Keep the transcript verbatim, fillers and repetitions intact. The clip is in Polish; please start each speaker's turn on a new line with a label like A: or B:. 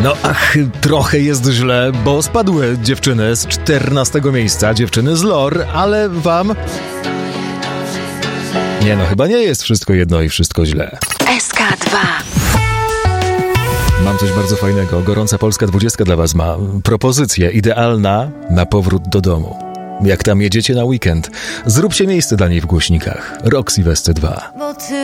A: No ach, trochę jest źle, bo spadły dziewczyny z czternastego miejsca, dziewczyny z Lor, ale wam... Nie no, chyba nie jest wszystko jedno i wszystko źle.
B: S K dwa.
A: Mam coś bardzo fajnego. Gorąca Polska dwudziestka dla was ma propozycję idealna na powrót do domu. Jak tam jedziecie na weekend, zróbcie miejsce dla niej w głośnikach. Roxy w S C dwa.